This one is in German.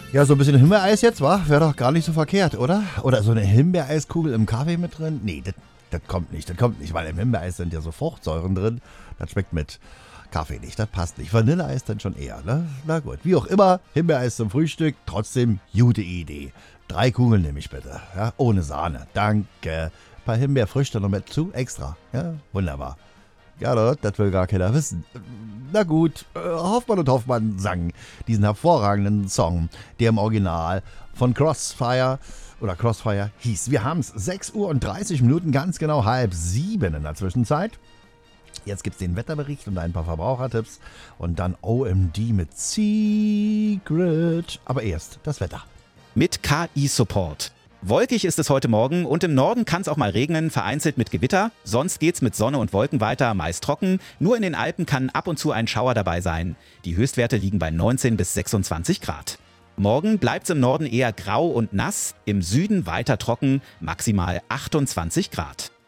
Ja, so ein bisschen Himbeereis jetzt, wa? Wäre doch gar nicht so verkehrt, oder? Oder so eine Himbeereiskugel im Kaffee mit drin? Nee, das kommt nicht, weil im Himbeereis sind ja so Fruchtsäuren drin. Das schmeckt mit Kaffee nicht, das passt nicht. Vanilleeis dann schon eher, ne? Na gut, wie auch immer, Himbeereis zum Frühstück, trotzdem gute Idee. 3 Kugeln nehme ich bitte, ja, ohne Sahne, danke. Ein paar Himbeerfrüchte noch mit zu, extra, ja, wunderbar. Ja, das will gar keiner wissen. Na gut, Hoffmann und Hoffmann sangen diesen hervorragenden Song, der im Original von Crossfire hieß. Wir haben es 6 Uhr und 30 Minuten, ganz genau 6:30 in der Zwischenzeit. Jetzt gibt es den Wetterbericht und ein paar Verbrauchertipps und dann OMD mit Secret. Aber erst das Wetter. Mit KI-Support. Wolkig ist es heute Morgen und im Norden kann es auch mal regnen, vereinzelt mit Gewitter. Sonst geht's mit Sonne und Wolken weiter, meist trocken. Nur in den Alpen kann ab und zu ein Schauer dabei sein. Die Höchstwerte liegen bei 19 bis 26 Grad. Morgen bleibt's im Norden eher grau und nass, im Süden weiter trocken, maximal 28 Grad.